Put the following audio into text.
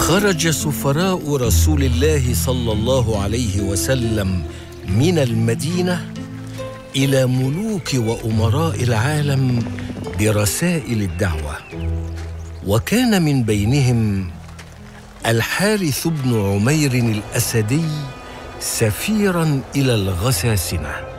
خرج سفراء رسول الله صلى الله عليه وسلم من المدينة إلى ملوك وأمراء العالم برسائل الدعوة، وكان من بينهم الحارث بن عمير الأسدي سفيراً إلى الغساسنة.